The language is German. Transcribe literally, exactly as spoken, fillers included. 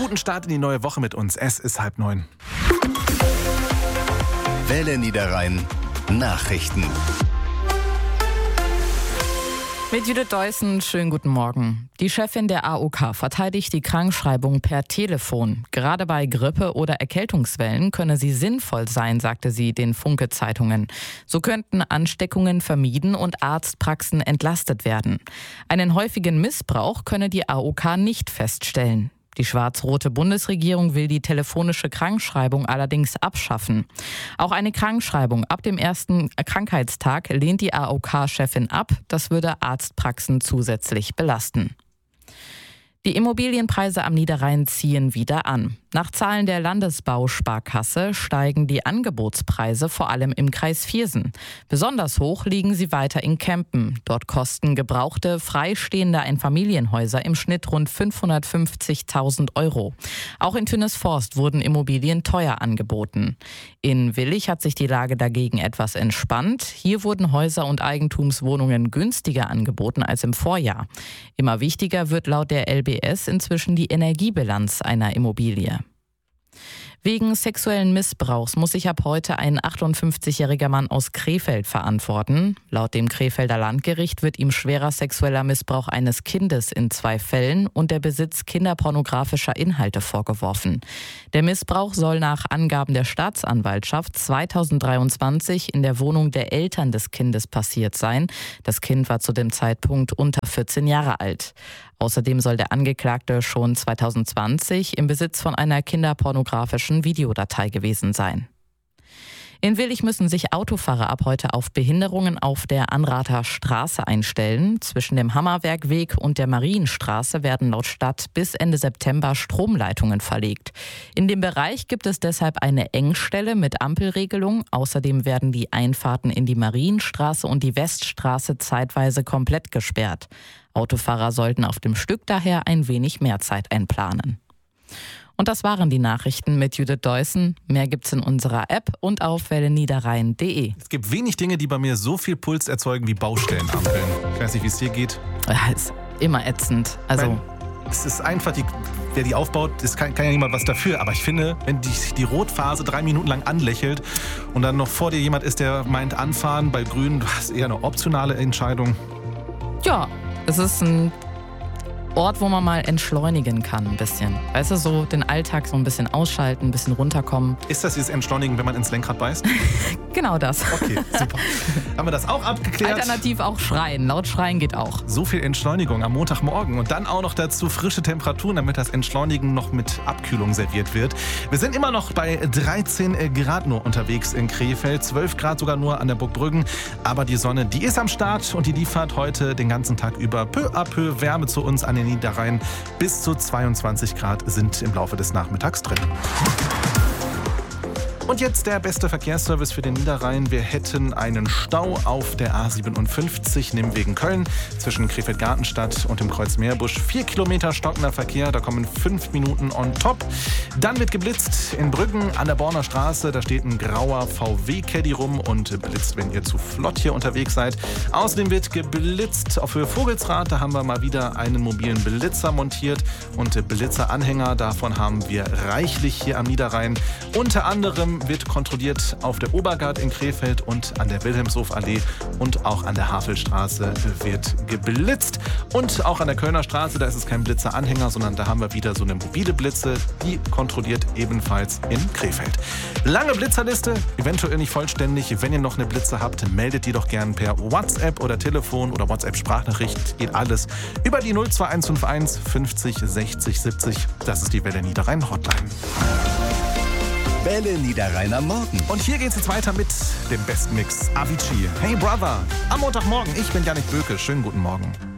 Guten Start in die neue Woche mit uns. Es ist halb neun. Welle Niederrhein Nachrichten. Mit Judith Deussen, schönen guten Morgen. Die Chefin der A O K verteidigt die Krankschreibung per Telefon. Gerade bei Grippe- oder Erkältungswellen könne sie sinnvoll sein, sagte sie den Funke-Zeitungen. So könnten Ansteckungen vermieden und Arztpraxen entlastet werden. Einen häufigen Missbrauch könne die A O K nicht feststellen. Die schwarz-rote Bundesregierung will die telefonische Krankschreibung allerdings abschaffen. Auch eine Krankschreibung ab dem ersten Krankheitstag lehnt die A O K-Chefin ab. Das würde Arztpraxen zusätzlich belasten. Die Immobilienpreise am Niederrhein ziehen wieder an. Nach Zahlen der Landesbausparkasse steigen die Angebotspreise vor allem im Kreis Viersen. Besonders hoch liegen sie weiter in Kempen. Dort kosten gebrauchte, freistehende Einfamilienhäuser im Schnitt rund fünfhundertfünfzigtausend Euro. Auch in Tünnesforst wurden Immobilien teuer angeboten. In Willich hat sich die Lage dagegen etwas entspannt. Hier wurden Häuser und Eigentumswohnungen günstiger angeboten als im Vorjahr. Immer wichtiger wird laut der L B S inzwischen die Energiebilanz einer Immobilie. Wegen sexuellen Missbrauchs muss sich ab heute ein achtundfünfzigjähriger Mann aus Krefeld verantworten. Laut dem Krefelder Landgericht wird ihm schwerer sexueller Missbrauch eines Kindes in zwei Fällen und der Besitz kinderpornografischer Inhalte vorgeworfen. Der Missbrauch soll nach Angaben der Staatsanwaltschaft zweitausenddreiundzwanzig in der Wohnung der Eltern des Kindes passiert sein. Das Kind war zu dem Zeitpunkt unter vierzehn Jahre alt. Außerdem soll der Angeklagte schon zweitausendzwanzig im Besitz von einer kinderpornografischen Videodatei gewesen sein. In Willich müssen sich Autofahrer ab heute auf Behinderungen auf der Anrather Straße einstellen. Zwischen dem Hammerwerkweg und der Marienstraße werden laut Stadt bis Ende September Stromleitungen verlegt. In dem Bereich gibt es deshalb eine Engstelle mit Ampelregelung. Außerdem werden die Einfahrten in die Marienstraße und die Weststraße zeitweise komplett gesperrt. Autofahrer sollten auf dem Stück daher ein wenig mehr Zeit einplanen. Und das waren die Nachrichten mit Judith Deussen. Mehr gibt's in unserer App und auf welle niederrhein punkt de. Es gibt wenig Dinge, die bei mir so viel Puls erzeugen wie Baustellenampeln. Ich weiß nicht, wie es dir geht. Ja, ist immer ätzend. Also Nein, es ist einfach, die, wer die aufbaut, das kann, kann ja niemand was dafür. Aber ich finde, wenn die, die Rotphase drei Minuten lang anlächelt und dann noch vor dir jemand ist, der meint anfahren bei Grün, das ist eher eine optionale Entscheidung. ja, es ist ein Ort, wo man mal entschleunigen kann ein bisschen. Weißt du, so den Alltag so ein bisschen ausschalten, ein bisschen runterkommen. Ist das dieses Entschleunigen, wenn man ins Lenkrad beißt? Genau das. Okay, super. Haben wir das auch abgeklärt? Alternativ auch schreien. Laut schreien geht auch. So viel Entschleunigung am Montagmorgen und dann auch noch dazu frische Temperaturen, damit das Entschleunigen noch mit Abkühlung serviert wird. Wir sind immer noch bei dreizehn Grad nur unterwegs in Krefeld, zwölf Grad sogar nur an der Burg Brüggen. Aber die Sonne, die ist am Start und die liefert heute den ganzen Tag über peu à peu Wärme zu uns an den Niederrhein. Bis zu zweiundzwanzig Grad sind im Laufe des Nachmittags drin. Und jetzt der beste Verkehrsservice für den Niederrhein. Wir hätten einen Stau auf der A siebenundfünfzig Nimwegen Köln zwischen Krefeld-Gartenstadt und dem Kreuz Meerbusch. Vier Kilometer stockender Verkehr, da kommen fünf Minuten on top. Dann wird geblitzt in Brüggen an der Borner Straße. Da steht ein grauer V W-Caddy rum und blitzt, wenn ihr zu flott hier unterwegs seid. Außerdem wird geblitzt auf Höhe Vogelsrad. Da haben wir mal wieder einen mobilen Blitzer montiert und Blitzeranhänger. Davon haben wir reichlich hier am Niederrhein. Unter anderem wird kontrolliert auf der Obergard in Krefeld und an der Wilhelmshofallee und auch an der Havelstraße wird geblitzt. Und auch an der Kölner Straße, da ist es kein Blitzeranhänger, sondern da haben wir wieder so eine mobile Blitze, die kontrolliert ebenfalls in Krefeld. Lange Blitzerliste, eventuell nicht vollständig. Wenn ihr noch eine Blitze habt, meldet die doch gern per WhatsApp oder Telefon oder WhatsApp-Sprachnachricht. Geht alles über die null zwei eins fünf eins fünfzig sechzig siebzig. Das ist die Welle Niederrhein Hotline. Welle Niederrhein am Morgen. Und hier geht's jetzt weiter mit dem besten Mix. Avicii, Hey Brother. Am Montagmorgen, ich bin Janik Böke. Schönen guten Morgen.